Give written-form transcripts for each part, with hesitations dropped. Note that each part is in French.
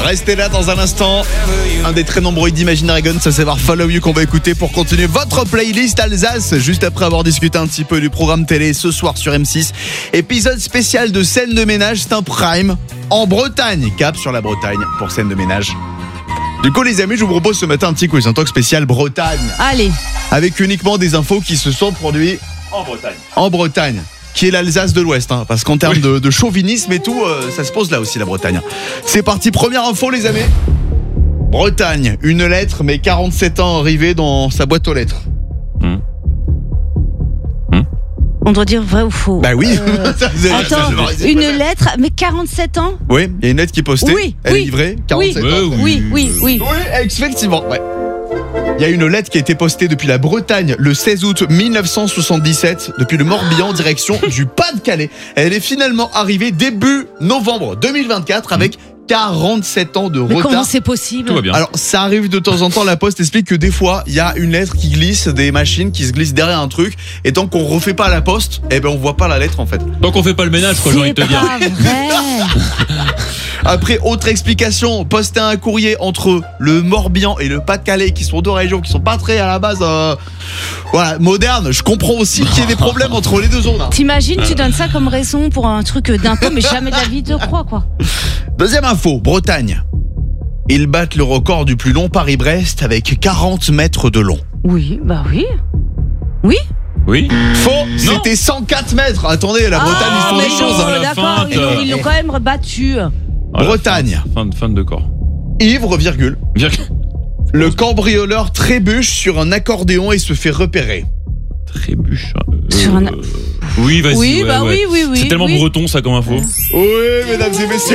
Restez là dans un instant. Un des très nombreux d'Imagine Dragons, à savoir Follow You, qu'on va écouter pour continuer votre playlist Alsace, juste après avoir discuté un petit peu du programme télé ce soir sur M6. Épisode spécial de Scène de ménage, c'est un prime en Bretagne. Cap sur la Bretagne pour Scène de ménage. Du coup les amis, je vous propose ce matin un petit quiz, un talk spécial Bretagne. Allez. Avec uniquement des infos qui se sont produites en Bretagne. Qui est l'Alsace de l'Ouest, hein, parce qu'en termes de chauvinisme et tout, ça se pose là aussi la Bretagne. C'est parti, première info les amis. Bretagne, une lettre mais 47 ans arrivée dans sa boîte aux lettres. On doit dire vrai ou faux? Bah oui. Attends, une lettre, mais 47 ans? Oui, il y a une lettre qui est postée, elle est livrée, 47 ans. Oui, effectivement, ouais. Il y a une lettre qui a été postée depuis la Bretagne le 16 août 1977, depuis le Morbihan en direction du Pas-de-Calais. Elle est finalement arrivée début novembre 2024 avec 47 ans de retard. Mais comment c'est possible? Tout va bien. Alors ça arrive de temps en temps, la Poste explique que des fois il y a une lettre qui glisse, des machines qui se glissent derrière un truc, et tant qu'on refait pas la poste, eh ben on voit pas la lettre en fait. Tant qu'on fait pas le ménage, quoi, j'ai envie de te dire. C'est pas vrai. Après, autre explication, poster un courrier entre le Morbihan et le Pas-de-Calais, qui sont deux régions qui sont pas très à la base modernes. Je comprends aussi qu'il y ait des problèmes entre les deux zones. Hein. T'imagines, tu donnes ça comme raison pour un truc d'impôt, mais jamais de la vie te crois, quoi. Deuxième info, Bretagne. Ils battent le record du plus long Paris-Brest avec 40 mètres de long. Oui, bah oui. Oui. Oui. Faux, c'était 104 mètres. Attendez, la Bretagne, ils font des choses. Hein. D'accord, ils l'ont quand même rebattu. Bretagne. Fin de corps. Ivre, virgule. Le cambrioleur trébuche sur un accordéon et se fait repérer. Trébuche. Sur un... Oui, vas-y. Oui, oui. C'est tellement breton ça comme info. Oui, mesdames et messieurs.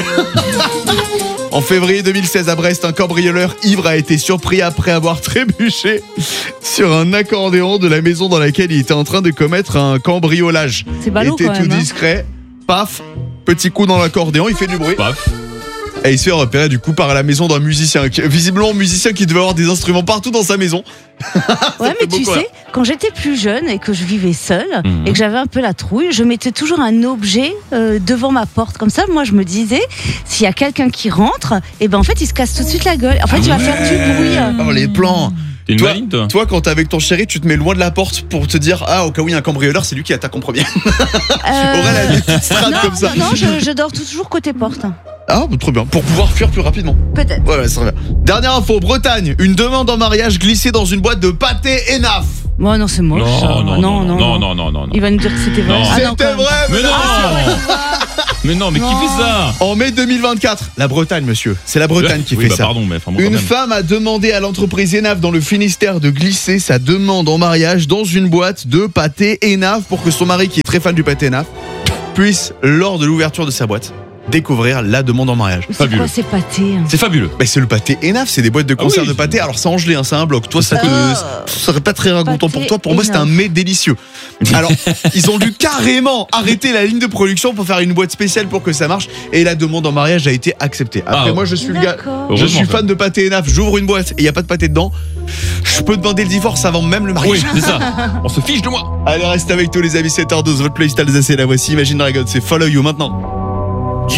En février 2016 à Brest, un cambrioleur ivre a été surpris après avoir trébuché sur un accordéon de la maison dans laquelle il était en train de commettre un cambriolage. C'est ballot, il était tout discret. Paf, petit coup dans l'accordéon, il fait du bruit. Paf. Et il se fait repérer du coup par la maison d'un musicien, visiblement un musicien qui devait avoir des instruments partout dans sa maison. Ouais, mais tu sais, quand j'étais plus jeune et que je vivais seule et que j'avais un peu la trouille, je mettais toujours un objet devant ma porte. Comme ça, moi, je me disais, s'il y a quelqu'un qui rentre, et ben en fait, il se casse tout de suite la gueule. En fait, il va faire du bruit. Oh, les plans. T'es une maligne, toi. Toi, quand t'es avec ton chéri, tu te mets loin de la porte pour te dire, au cas où il y a un cambrioleur, c'est lui qui attaque en premier. Aurel a des petites strates comme ça. Non, je dors toujours côté porte. Ah, trop bien. Pour pouvoir fuir plus rapidement. Peut-être. Ouais, ça va bien. Dernière info, Bretagne. Une demande en mariage glissée dans une boîte de pâté ENAF. Bon, non, c'est moche. Non. Il va nous dire que c'était vrai. C'était vrai, mais non. Mais non, mais qui fait ça? En mai 2024, la Bretagne, monsieur. C'est la Bretagne qui fait ça. Pardon, mais enfin, une femme a demandé à l'entreprise ENAF dans le Finistère de glisser sa demande en mariage dans une boîte de pâté ENAF pour que son mari, qui est très fan du pâté ENAF, puisse, lors de l'ouverture de sa boîte, découvrir la demande en mariage. C'est quoi ces pâtés? C'est fabuleux. Bah, c'est le pâté ENAF, c'est des boîtes de conserve de pâté. Alors ça Angelé, c'est un bloc. Toi, ça serait pas très racontant pour toi. Pour moi, c'était un mets délicieux. Alors, ils ont dû carrément arrêter la ligne de production pour faire une boîte spéciale pour que ça marche. Et la demande en mariage a été acceptée. Après, moi, je suis le gars. Je suis fan de pâté ENAF. J'ouvre une boîte et il n'y a pas de pâté dedans. Je peux demander le divorce avant même le mariage. Oui, c'est ça. On se fiche de moi. Allez, reste avec tous les amis, 7h12. Votre playlist Alsace, la voici. Imagine Dragons, c'est Follow You maintenant.